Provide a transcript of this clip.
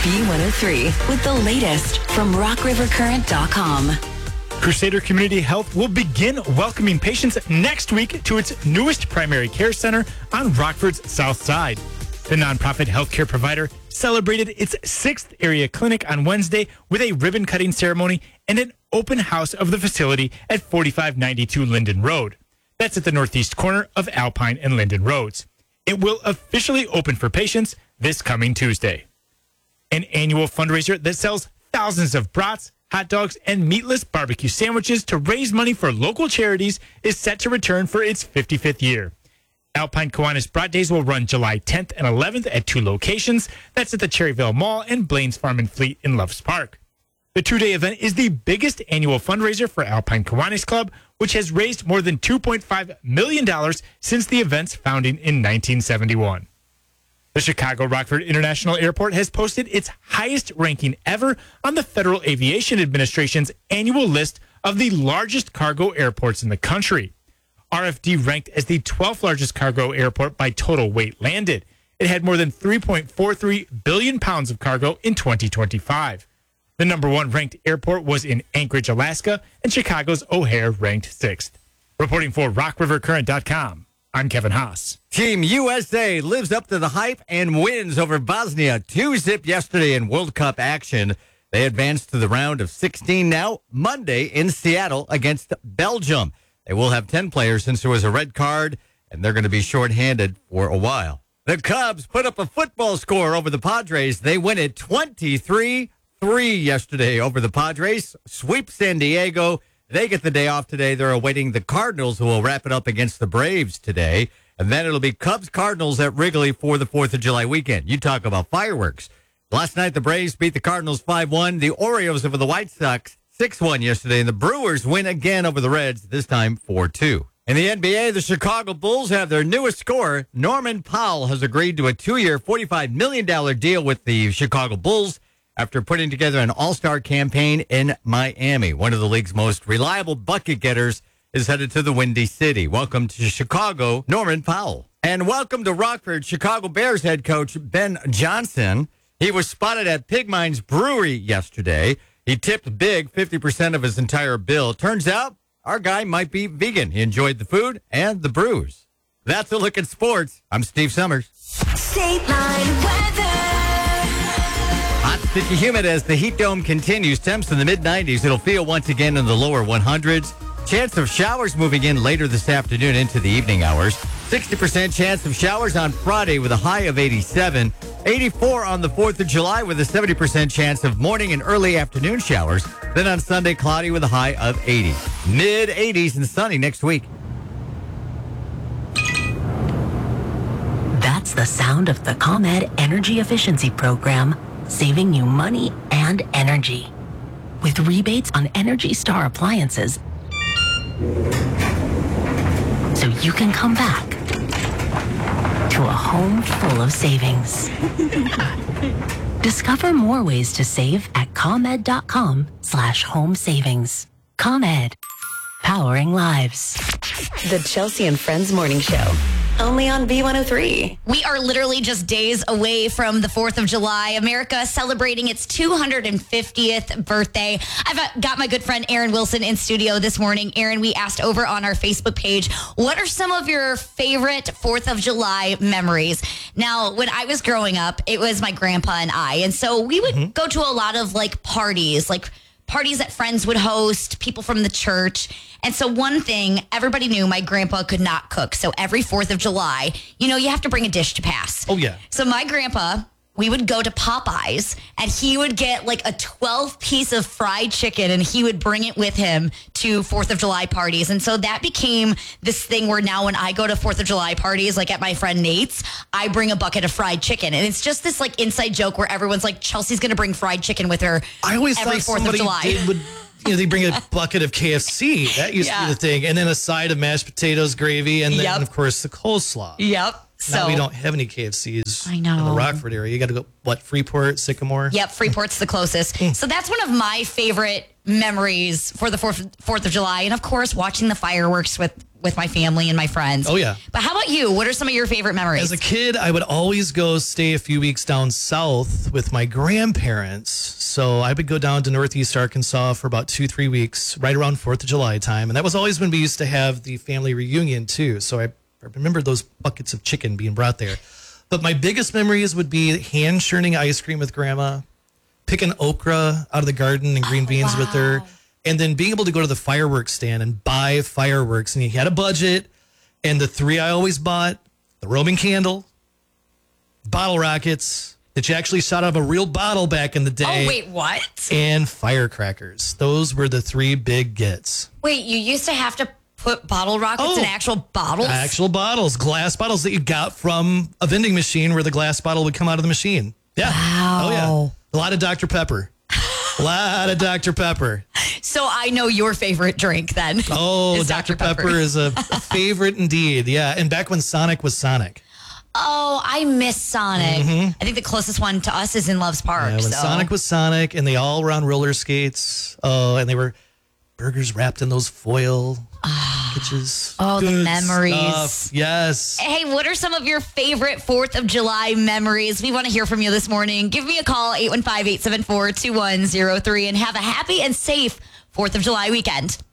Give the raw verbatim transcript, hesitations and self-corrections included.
B one oh three with the latest from rock river current dot com. Crusader Community Health will begin welcoming patients next week to its newest primary care center on Rockford's South Side. The nonprofit healthcare provider celebrated its sixth area clinic on Wednesday with a ribbon-cutting ceremony and an open house of the facility at forty-five ninety-two Linden Road. That's at the northeast corner of Alpine and Linden Roads. It will officially open for patients this coming Tuesday. An annual fundraiser that sells thousands of brats, hot dogs, and meatless barbecue sandwiches to raise money for local charities is set to return for its fifty-fifth year. Alpine Kiwanis Brat Days will run July tenth and eleventh at two locations. That's at the Cherryville Mall and Blaine's Farm and Fleet in Loves Park. The two-day event is the biggest annual fundraiser for Alpine Kiwanis Club, which has raised more than two point five million dollars since the event's founding in nineteen seventy-one. The Chicago Rockford International Airport has posted its highest ranking ever on the Federal Aviation Administration's annual list of the largest cargo airports in the country. R F D ranked as the twelfth largest cargo airport by total weight landed. It had more than three point four three billion pounds of cargo in twenty twenty-five. The number one ranked airport was in Anchorage, Alaska, and Chicago's O'Hare ranked sixth. Reporting for rock river current dot com, I'm Kevin Haas. Team U S A lives up to the hype and wins over Bosnia two zip yesterday in World Cup action. They advanced to the round of sixteen now, Monday in Seattle against Belgium. They will have ten players since there was a red card, and they're going to be shorthanded for a while. The Cubs put up a football score over the Padres. They win it twenty-three three yesterday over the Padres. Sweep San Diego. They get the day off today. They're awaiting the Cardinals, who will wrap it up against the Braves today. And then it'll be Cubs-Cardinals at Wrigley for the fourth of July weekend. You talk about fireworks. Last night, the Braves beat the Cardinals five one. The Orioles over the White Sox six one yesterday. And the Brewers win again over the Reds, this time four two. In the N B A, the Chicago Bulls have their newest scorer. Norman Powell has agreed to a two-year, forty-five million dollars deal with the Chicago Bulls after putting together an all-star campaign in Miami. One of the league's most reliable bucket getters is headed to the Windy City. Welcome to Chicago, Norman Powell. And welcome to Rockford, Chicago Bears head coach Ben Johnson. He was spotted at Pig Mines Brewery yesterday. He tipped big, fifty percent of his entire bill. Turns out our guy might be vegan. He enjoyed the food and the brews. That's a look at sports. I'm Steve Summers. State Line Weather. Hot, sticky, humid as the heat dome continues. Temps in the mid nineties. It'll feel once again in the lower hundreds. Chance of showers moving in later this afternoon into the evening hours. sixty percent chance of showers on Friday with a high of eighty-seven. eighty-four on the fourth of July with a seventy percent chance of morning and early afternoon showers. Then on Sunday, cloudy with a high of eighty. mid eighties and sunny next week. That's the sound of the ComEd Energy Efficiency Program, saving you money and energy. With rebates on Energy Star appliances, so you can come back to a home full of savings. Discover more ways to save at ComEd.com slash home savings. ComEd, powering lives. The Chelsea and Friends Morning Show. Only on B one oh three. We are literally just days away from the fourth of July. America celebrating its two hundred fiftieth birthday. I've got my good friend Aaron Wilson in studio this morning. Aaron, we asked over on our Facebook page, what are some of your favorite fourth of July memories? Now, when I was growing up, it was my grandpa and I. And so we would mm-hmm. go to a lot of like parties, like parties that friends would host, people from the church. And so one thing, everybody knew my grandpa could not cook. So every fourth of July, you know, you have to bring a dish to pass. Oh, yeah. So my grandpa, we would go to Popeyes and he would get like a twelve piece of fried chicken and he would bring it with him to fourth of July parties. And so that became this thing where now when I go to fourth of July parties, like at my friend Nate's, I bring a bucket of fried chicken. And it's just this like inside joke where everyone's like, Chelsea's going to bring fried chicken with her I always every thought fourth of July. Did, would, you know, they bring a bucket of K F C. That used yeah. to be the thing. And then a side of mashed potatoes, gravy, and then, yep. of course, the coleslaw. Yep. So now we don't have any K F Cs I know. in the Rockford area. You got to go, what, Freeport, Sycamore? Yep, Freeport's the closest. So that's one of my favorite memories for the fourth, fourth of July. And, of course, watching the fireworks with with my family and my friends. Oh, yeah. But how about you? What are some of your favorite memories? As a kid, I would always go stay a few weeks down south with my grandparents. So I would go down to Northeast Arkansas for about two, three weeks, right around fourth of July time. And that was always when we used to have the family reunion, too. So I, I remember those buckets of chicken being brought there. But my biggest memories would be hand churning ice cream with Grandma, picking okra out of the garden and green Oh, beans wow. with her, and then being able to go to the fireworks stand and buy fireworks. And you had a budget, and the three I always bought, the Roman candle, bottle rockets that you actually shot out of a real bottle back in the day. Oh, wait, what? And firecrackers. Those were the three big gets. Wait, you used to have to put bottle rockets Oh. in actual bottles? Actual bottles, glass bottles that you got from a vending machine where the glass bottle would come out of the machine. Yeah. Wow. Oh, yeah. A lot of Doctor Pepper. A lot of Doctor Pepper. So I know your favorite drink then. Oh, is Doctor Pepper. is a, a favorite indeed. Yeah. And back when Sonic was Sonic. Oh, I miss Sonic. I think the closest one to us is in Love's Park. Mm-hmm. Yeah, when so. Sonic was Sonic and they all were on roller skates. Oh, and they were burgers wrapped in those foil packages. Oh, the Good memories. stuff. Yes. Hey, what are some of your favorite fourth of July memories? We want to hear from you this morning. Give me a call, eight one five, eight seven four, two one zero three, and have a happy and safe fourth of July weekend.